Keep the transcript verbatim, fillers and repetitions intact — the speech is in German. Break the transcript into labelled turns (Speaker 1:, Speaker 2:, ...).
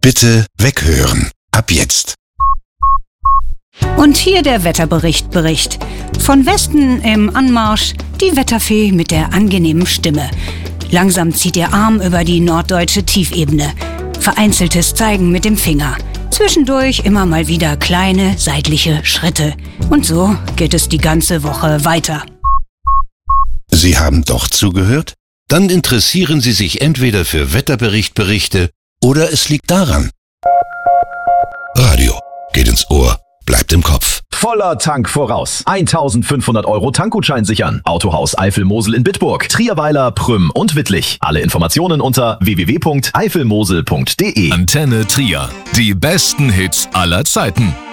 Speaker 1: Bitte weghören. Ab jetzt.
Speaker 2: Und hier der Wetterbericht Bericht. Von Westen im Anmarsch die Wetterfee mit der angenehmen Stimme. Langsam zieht ihr Arm über die norddeutsche Tiefebene. Vereinzeltes Zeigen mit dem Finger. Zwischendurch immer mal wieder kleine seitliche Schritte. Und so geht es die ganze Woche weiter.
Speaker 1: Sie haben doch zugehört? Dann interessieren Sie sich entweder für Wetterberichtberichte oder es liegt daran. Radio geht ins Ohr, bleibt im Kopf.
Speaker 3: Voller Tank voraus. eintausendfünfhundert Euro Tankgutschein sichern. Autohaus Eifel-Mosel in Bitburg, Trierweiler, Prüm und Wittlich. Alle Informationen unter w w w punkt eifel mosel punkt d e.
Speaker 4: Antenne Trier. Die besten Hits aller Zeiten.